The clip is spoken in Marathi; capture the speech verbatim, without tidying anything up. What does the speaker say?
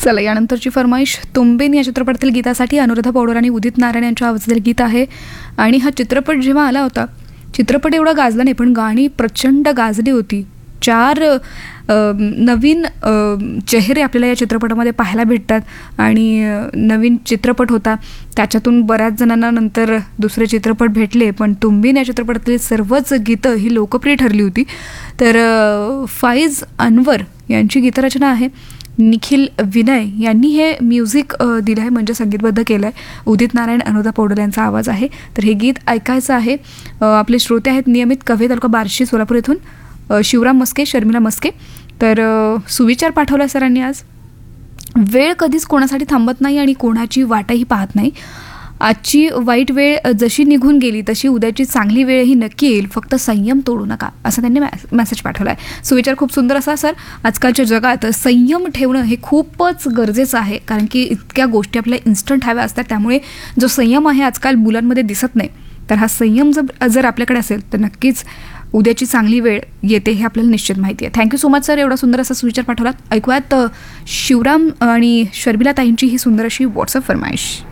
चला, यानंतरची फरमाईश तुंबेन या चित्रपटातील गीतासाठी अनुराधा पौडवाल आणि उदित नारायण यांच्या आवाजातील गीत आहे. आणि हा चित्रपट जेव्हा आला होता, चित्रपट एवढा गाजला नाही, पण गाणी प्रचंड गाजली होती. चार नवीन चेहरे आपल्याला या चित्रपटामध्ये पाहायला भेटतात आणि नवीन चित्रपट होता. त्याच्यातून बऱ्याच जणांना नंतर दुसरे चित्रपट भेटले, पण तुंबेन या चित्रपटातील सर्वच गीतं ही लोकप्रिय ठरली होती. तर फाईज अनवर यांची गीतरचना आहे. निखिल विनय यांनी हे म्युझिक दिलं आहे, म्हणजे संगीतबद्ध केलं आहे. उदित नारायण, अनुराधा पौडवाल यांचा आवाज आहे. तर हे गीत ऐकायचं आहे. आपले श्रोते आहेत नियमित कव्हे, तालुका बार्शी, सोलापूर येथून शिवराम मस्के, शर्मिला मस्के. तर सुविचार पाठवला सरांनी आज. वेळ कधीच कोणासाठी थांबत नाही आणि कोणाची वाटही पाहत नाही. आजची वाईट वेळ जशी निघून गेली तशी उद्याची चांगली वेळही नक्की येईल, फक्त संयम तोडू नका, असं त्यांनी मेसेज पाठवला आहे. सुविचार खूप सुंदर असा सर. आजकालच्या जगात संयम ठेवणं हे खूपच गरजेचं आहे, कारण की इतक्या गोष्टी आपल्याला इन्स्टंट हव्या असतात. त्यामुळे जो संयम आहे आजकाल मुलांमध्ये दिसत नाही. तर हा संयम जर जर आपल्याकडे असेल तर नक्कीच उद्याची चांगली वेळ येते, हे आपल्याला निश्चित माहिती आहे. थँक्यू सो मच सर, एवढा सुंदर असा सुविचार पाठवलात. ऐकूयात शिवराम आणि शर्मिला ताईंची ही सुंदर अशी व्हॉट्सअप फरमाईश.